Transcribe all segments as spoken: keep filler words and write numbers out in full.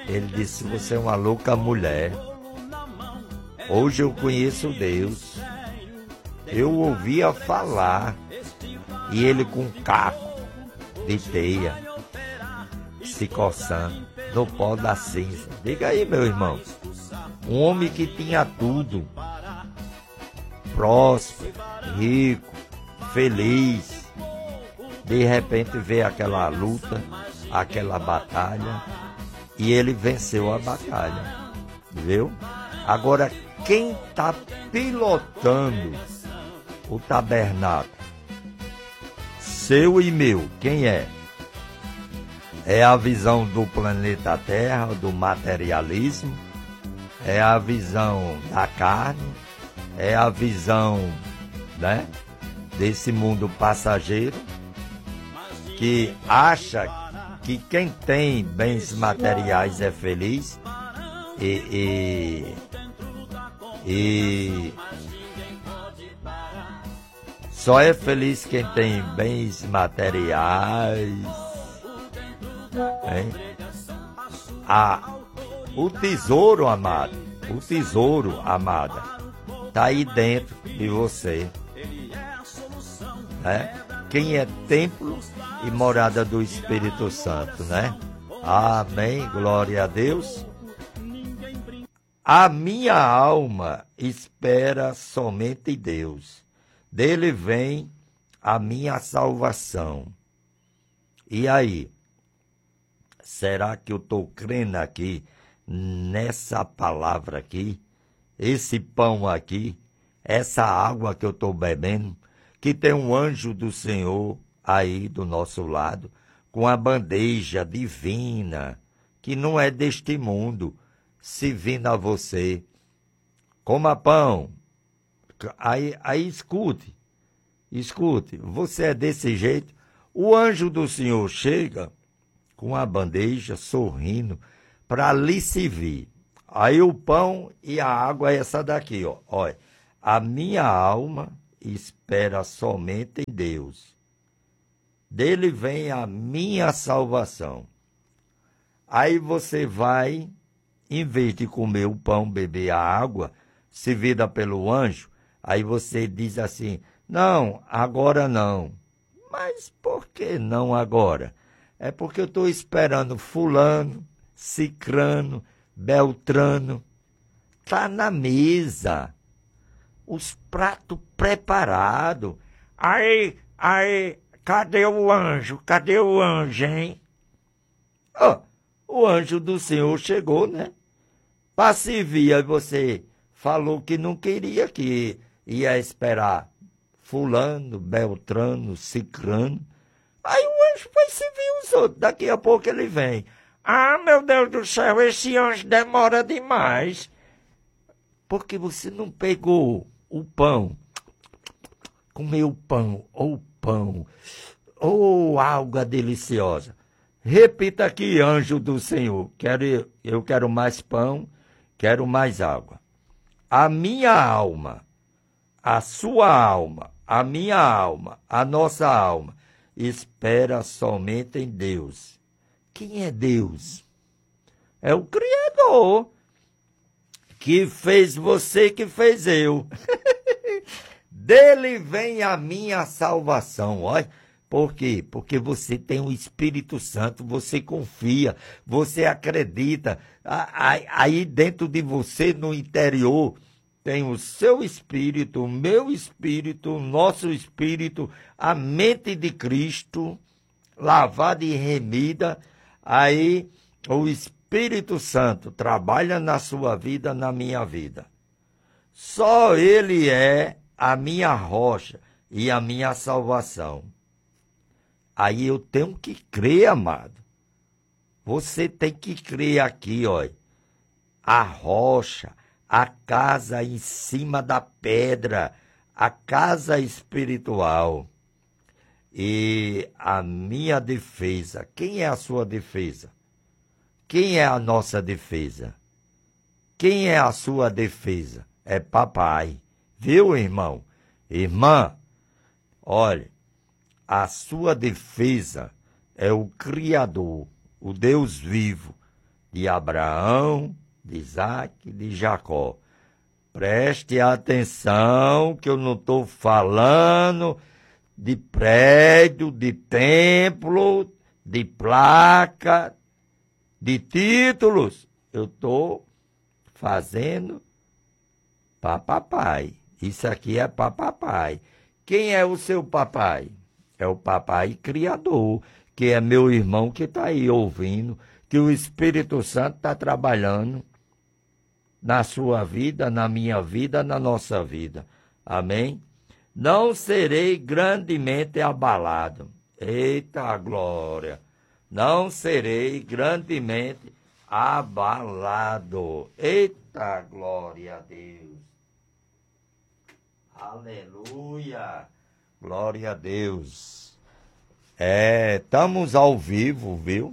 Ele disse, você é uma louca mulher. Hoje eu conheço Deus. Eu ouvia falar. E ele com um caco de teia, se coçando no pó da cinza. Diga aí, meu irmão. Um homem que tinha tudo. Próspero, rico, feliz. De repente vê aquela luta, aquela batalha. E ele venceu a batalha. Viu? Agora, quem está pilotando o tabernáculo? Seu e meu, quem é? É a visão do planeta Terra, do materialismo? É a visão da carne? É a visão, né, desse mundo passageiro que acha que quem tem bens materiais é feliz e, e, e só é feliz quem tem bens materiais. Hein? Ah, o tesouro, amado, o tesouro, amada, está aí dentro de você. Né? Quem é templo e morada do Espírito Santo, né? Amém, glória a Deus. A minha alma espera somente Deus. Dele vem a minha salvação. E aí? Será que eu estou crendo aqui, nessa palavra aqui, esse pão aqui, essa água que eu estou bebendo, que tem um anjo do Senhor aí do nosso lado, com a bandeja divina, que não é deste mundo, servindo a você. Coma pão. Aí, aí escute, escute, você é desse jeito, o anjo do Senhor chega com a bandeja, sorrindo, para lhe servir. Aí o pão e a água é essa daqui, ó. Olha, a minha alma espera somente em Deus. Dele vem a minha salvação. Aí você vai, em vez de comer o pão, beber a água, servida pelo anjo, aí você diz assim, não, agora não. Mas por que não agora? É porque eu estou esperando fulano, cicrano, beltrano. Está na mesa. Os pratos preparados. Aí, aí, cadê o anjo? Cadê o anjo, hein? Oh, o anjo do Senhor chegou, né? Para servir, aí você falou que não queria, que ia esperar fulano, beltrano, cicrano. Aí o anjo vai servir os outros. Daqui a pouco ele vem. Ah, meu Deus do céu, esse anjo demora demais. Porque você não pegou o pão. Comeu o pão, ou pão, ou alga deliciosa. Repita aqui, anjo do Senhor. Quero, eu quero mais pão, quero mais água. A minha alma, a sua alma, a minha alma, a nossa alma, espera somente em Deus. Quem é Deus? É o Criador, que fez você, que fez eu. Dele vem a minha salvação. Olha, por quê? Porque você tem o Espírito Santo, você confia, você acredita. Aí dentro de você, no interior, tem o seu espírito, o meu espírito, o nosso espírito, a mente de Cristo, lavada e remida. Aí o Espírito Santo trabalha na sua vida, na minha vida. Só Ele é a minha rocha e a minha salvação. Aí eu tenho que crer, amado. Você tem que crer aqui, ó. A rocha, a casa em cima da pedra, a casa espiritual. E a minha defesa. Quem é a sua defesa? Quem é a nossa defesa? Quem é a sua defesa? É papai. Viu, irmão? Irmã, olha, a sua defesa é o Criador, o Deus vivo, de Abraão, de Isaque, de Jacó. Preste atenção que eu não estou falando de prédio, de templo, de placa, de títulos. Eu estou fazendo para papai. Isso aqui é para papai. Quem é o seu papai? É o papai criador, que é meu irmão que está aí ouvindo, que o Espírito Santo está trabalhando na sua vida, na minha vida, na nossa vida. Amém? Não serei grandemente abalado. Eita glória! Não serei grandemente abalado. Eita glória a Deus! Aleluia! Glória a Deus! É, estamos ao vivo, viu?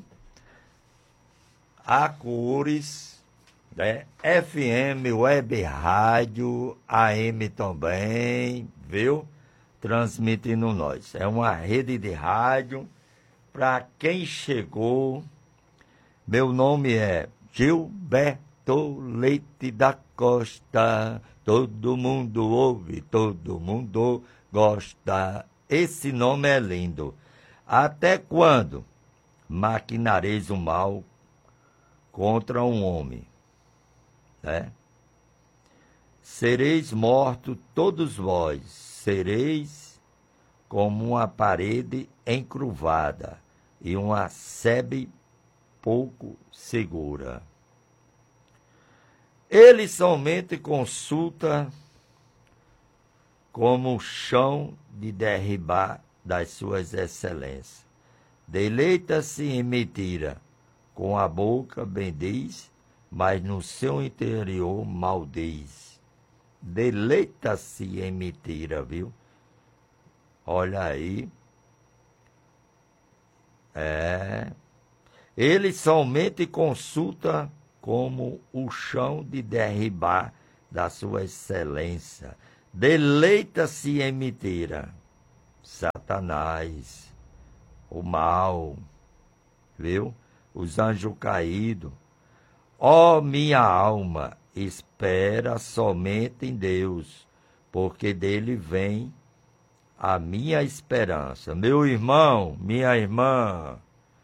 A cores, né? F M, Web Rádio, A M também, viu? Transmitindo nós. É uma rede de rádio. Para quem chegou, meu nome é Gilberto Leite da Costa. Todo mundo ouve, todo mundo gosta. Esse nome é lindo. Até quando maquinareis o mal contra um homem, né? Sereis mortos todos vós, sereis como uma parede encruvada e uma sebe pouco segura. Ele somente consulta como o chão de derribar das suas excelências. Deleita-se em mentira, com a boca bendiz, mas no seu interior maldiz. Deleita-se em mentira, viu? Olha aí. É. Ele somente consulta como o chão de derribar da sua excelência. Deleita-se em mentira. Satanás, o mal, viu? Os anjos caídos. Ó minha alma, espera somente em Deus, porque dele vem a minha esperança. Meu irmão, minha irmã,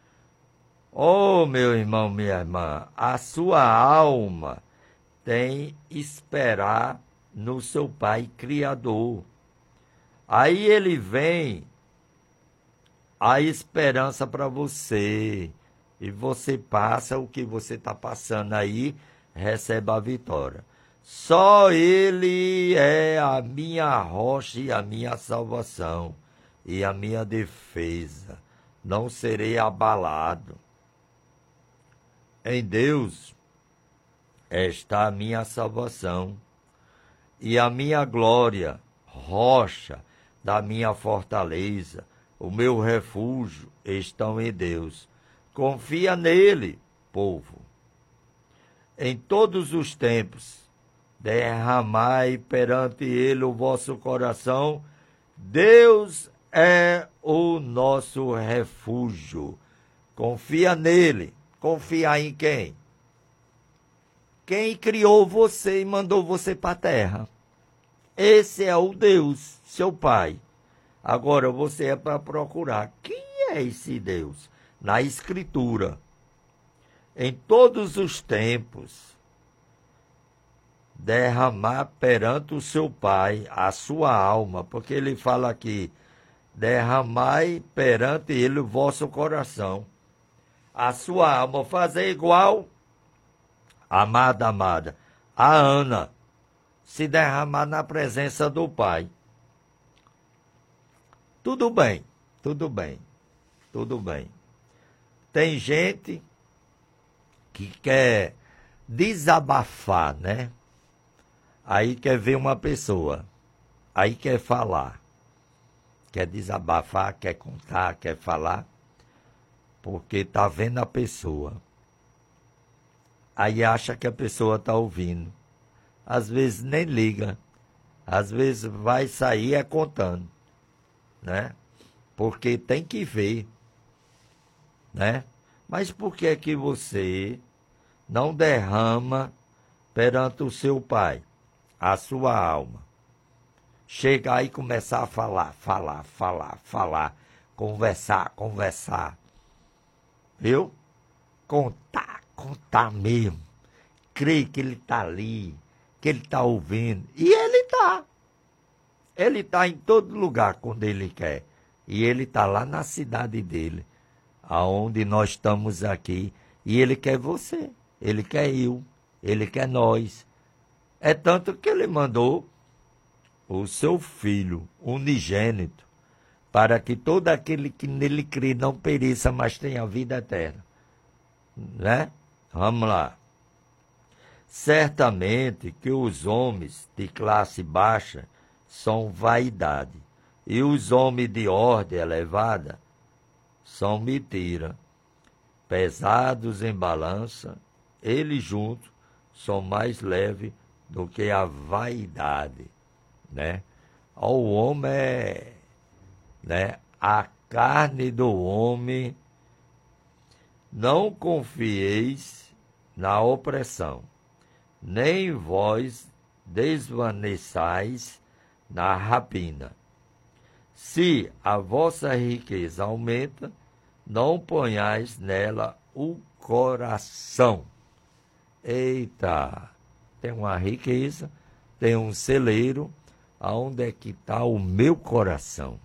ó meu irmão, minha irmã, a sua alma tem esperar no seu Pai Criador. Aí ele vem a esperança para você. E você passa o que você está passando aí, recebe a vitória. Só Ele é a minha rocha e a minha salvação e a minha defesa. Não serei abalado. Em Deus está a minha salvação e a minha glória, rocha da minha fortaleza, o meu refúgio estão em Deus. Confia nele, povo. Em todos os tempos, derramai perante ele o vosso coração. Deus é o nosso refúgio. Confia nele. Confia em quem? Quem criou você e mandou você para a terra. Esse é o Deus, seu Pai. Agora você é para procurar. Quem é esse Deus? Na Escritura, em todos os tempos, derramar perante o seu Pai a sua alma, porque ele fala aqui, derramai perante ele o vosso coração, a sua alma, fazer igual, amada, amada, a Ana, se derramar na presença do Pai. Tudo bem, tudo bem, tudo bem. Tem gente que quer desabafar, né? Aí quer ver uma pessoa, aí quer falar. Quer desabafar, quer contar, quer falar, porque está vendo a pessoa. Aí acha que a pessoa está ouvindo. Às vezes nem liga, às vezes vai sair é contando, né? Porque tem que ver. Né? Mas por que é que você não derrama perante o seu pai a sua alma. Chega aí e começar a falar, falar, falar, falar, conversar, conversar. Viu? Contar, contar mesmo. Crer que ele está ali, que ele está ouvindo. E ele está. Ele está em todo lugar quando ele quer. E ele está lá na cidade dele, aonde nós estamos aqui. E ele quer você, ele quer eu, ele quer nós. É tanto que ele mandou o seu Filho unigênito, para que todo aquele que nele crê não pereça, mas tenha vida eterna. Né? Vamos lá. Certamente que os homens de classe baixa são vaidade, e os homens de ordem elevada são mentira. Pesados em balança, eles juntos são mais leves do que a vaidade. Né? O homem é, né? A carne do homem. Não confieis na opressão, nem vós desvaneçais na rapina. Se a vossa riqueza aumenta, não ponhais nela o coração. Eita, tem uma riqueza, tem um celeiro. Aonde é que está o meu coração?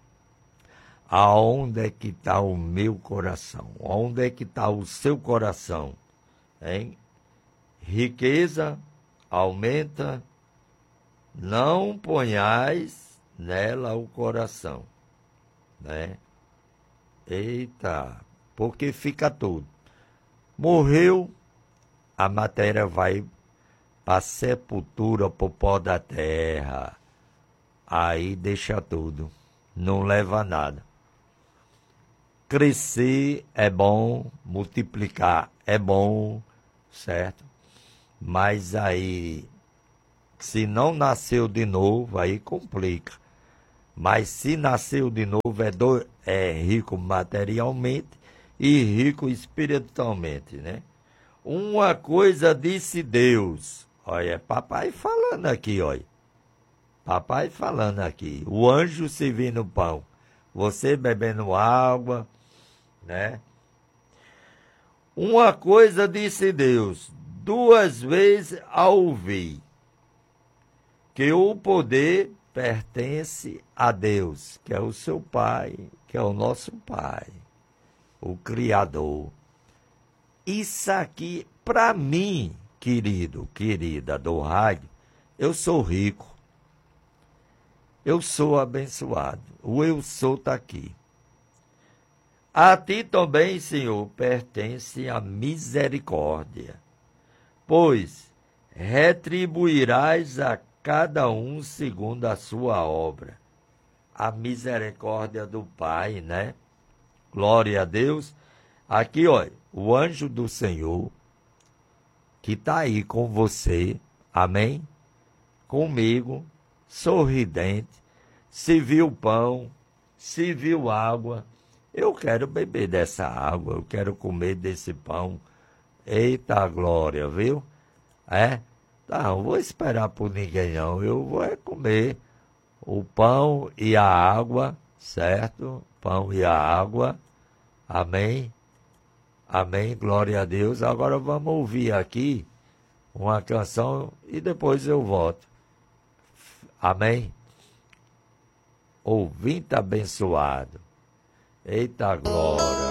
Aonde é que está o meu coração? Aonde é que está o seu coração? Hein? Riqueza aumenta, não ponhais nela o coração. Né? Eita, porque fica tudo. Morreu, a matéria vai para a sepultura, para o pó da terra. Aí deixa tudo, não leva nada. Crescer é bom, multiplicar é bom, certo? Mas aí, se não nasceu de novo, aí complica. Mas se nasceu de novo, é, do, é rico materialmente e rico espiritualmente, né? Uma coisa disse Deus. Olha, é papai falando aqui, olha. Papai falando aqui. O anjo servindo pão. Você bebendo água, né? Uma coisa disse Deus. Duas vezes a ouvir. Que o poder pertence a Deus, que é o seu Pai, que é o nosso Pai, o Criador. Isso aqui, para mim, querido, querida do rádio, eu sou rico, eu sou abençoado, o eu sou está aqui. A ti também, Senhor, pertence a misericórdia, pois retribuirás a cada um segundo a sua obra. A misericórdia do Pai, né? Glória a Deus. Aqui, olha, o anjo do Senhor, que está aí com você, amém? Comigo, sorridente, se viu pão, se viu água. Eu quero beber dessa água, eu quero comer desse pão. Eita glória, viu? É? Não, vou esperar por ninguém não, eu vou é comer o pão e a água, certo? Pão e a água, amém? Amém, glória a Deus. Agora vamos ouvir aqui uma canção e depois eu volto. Amém? Ouvinte abençoado. Eita glória.